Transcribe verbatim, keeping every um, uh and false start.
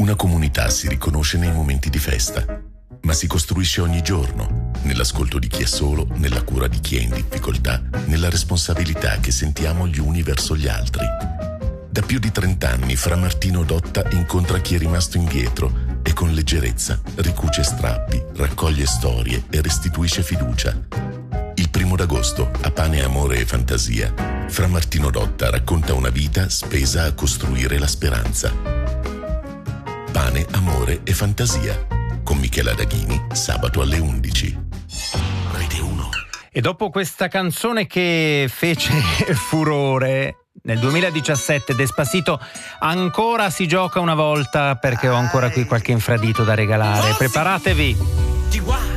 Una comunità si riconosce nei momenti di festa, ma si costruisce ogni giorno, nell'ascolto di chi è solo, nella cura di chi è in difficoltà, nella responsabilità che sentiamo gli uni verso gli altri. Da più di trent'anni Fra Martino Dotta incontra chi è rimasto indietro e con leggerezza ricuce strappi, raccoglie storie e restituisce fiducia. Il primo d'agosto, a Pane, Amore e Fantasia, Fra Martino Dotta racconta una vita spesa a costruire la speranza. Pane, Amore e Fantasia, con Michela Daghini, sabato alle undici. Rete uno. E dopo questa canzone che fece furore nel duemiladiciassette, Despacito, ancora si gioca una volta, perché ho ancora qui qualche infradito da regalare. Preparatevi.